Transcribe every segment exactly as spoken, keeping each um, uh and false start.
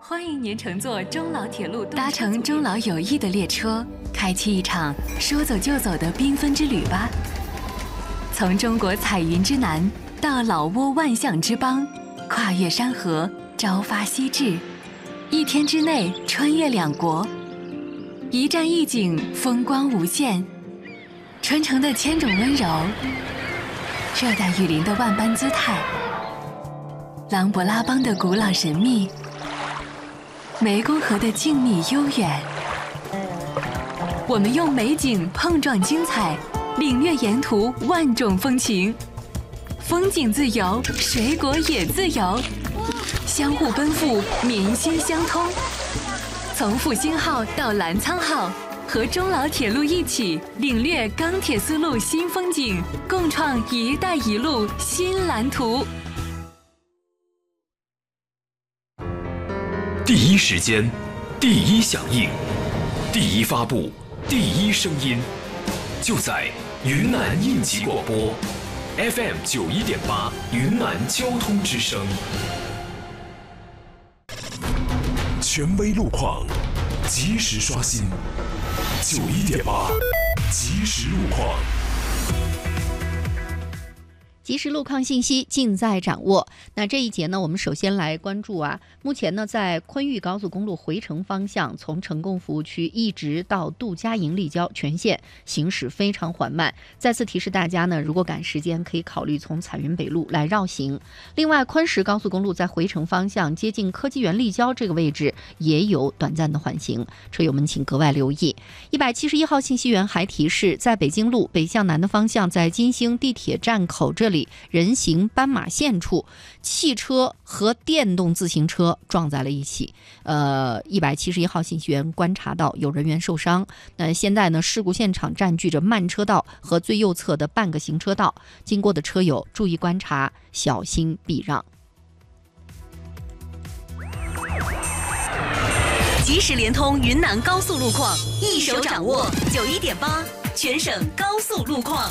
欢迎您乘坐中老铁路，搭乘中老友谊的列车，开启一场说走就走的缤纷之旅吧。从中国彩云之南到老挝万象之邦，跨越山河，朝发夕至，一天之内穿越两国，一站一景，风光无限。春城的千种温柔，热带雨林的万般姿态，琅勃拉邦的古老神秘，湄公河的静谧悠远。我们用美景碰撞精彩，领略沿途万种风情。风景自由，水果也自由，相互奔赴，民心相通。从复兴号到澜沧号，和中老铁路一起领略钢铁丝路新风景，共创“一带一路”新蓝图。 第一时间，第一响应，第一发布，第一声音，就在云南应急广播 F M 九一点八云南交通之声。权威路况，及时刷新。九一点八，即时路况。 即时路况信息尽在掌握。那这一节呢，我们首先来关注啊，目前呢，在昆玉高速公路回程方向，从成贡服务区一直到杜家营立交全线行驶非常缓慢。再次提示大家呢，如果赶时间，可以考虑从彩云北路来绕行。另外，昆石高速公路在回程方向接近科技园立交这个位置也有短暂的缓行，车友们请格外留意。一百七十一号信息员还提示，在北京路北向南的方向，在金星地铁站口这里人行斑马线处，汽车和电动自行车撞在了一起。呃，一百七十一号信息员观察到有人员受伤。那现在呢，事故现场占据着慢车道和最右侧的半个行车道，经过的车友注意观察，小心避让。 即时联通云南高速路况，一手掌握九一点八全省高速路况。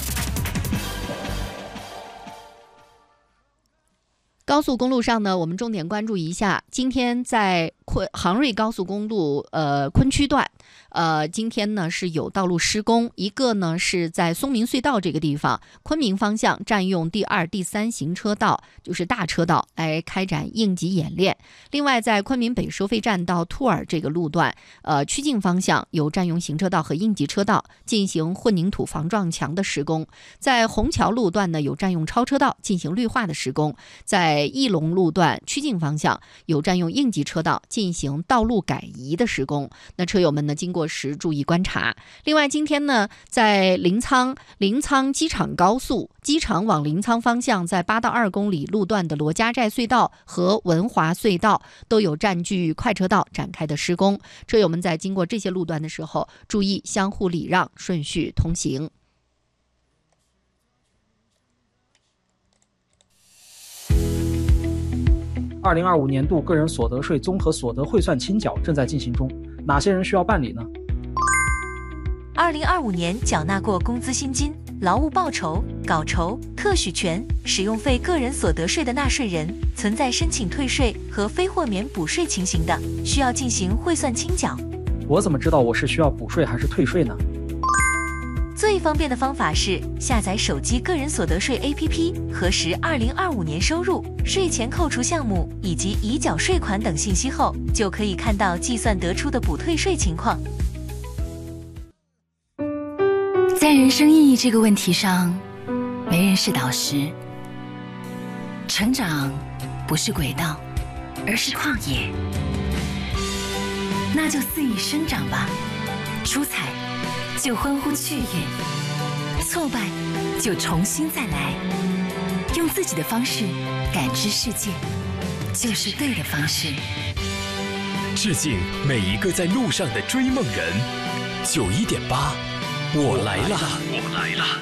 高速公路上呢，我们重点关注一下，今天在昆杭瑞高速公路呃昆区段，呃今天呢是有道路施工，一个呢是在松明隧道这个地方，昆明方向占用第二、第三行车道，就是大车道来开展应急演练。另外，在昆明北收费站到兔儿这个路段，呃曲靖方向有占用行车道和应急车道进行混凝土防撞墙的施工。在虹桥路段呢有占用超车道进行绿化的施工。在义龙路段曲靖方向有占用应急车道进行道路改移的施工，那车友们呢经过时注意观察。另外，今天呢在临沧临沧机场高速机场往临沧方向，在八到二公里路段的罗家寨隧道和文华隧道都有占据快车道展开的施工，车友们在经过这些路段的时候，注意相互礼让，顺序通行。 二零二五年度个人所得税综合所得汇算清缴正在进行中，哪些人需要办理呢？ 二零二五年缴纳过工资薪金、劳务报酬、稿酬、特许权、使用费个人所得税的纳税人，存在申请退税和非豁免补税情形的，需要进行汇算清缴。 我怎么知道我是需要补税还是退税呢？ 最方便的方法是下载手机个人所得税 A P P， 核实二零二五年收入、税前扣除项目以及已缴税款等信息后，就可以看到计算得出的补退税情况。 在人生意义这个问题上，没人是导师。成长不是轨道，而是旷野。那就肆意生长吧，出彩就欢呼雀跃，挫败就重新再来，用自己的方式感知世界，就是对的方式。 致敬每一个在路上的追梦人。九一点八，我来了，我来了。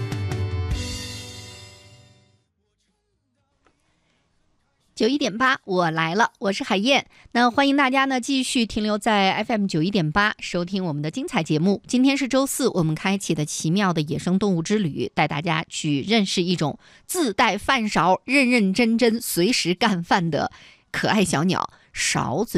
九一点八，我来了，我是海燕。那欢迎大家呢继续停留在 F M 九一点八，收听我们的精彩节目。今天是周四，我们开启的奇妙的野生动物之旅，带大家去认识一种自带饭勺、认认真真随时干饭的可爱小鸟——勺嘴。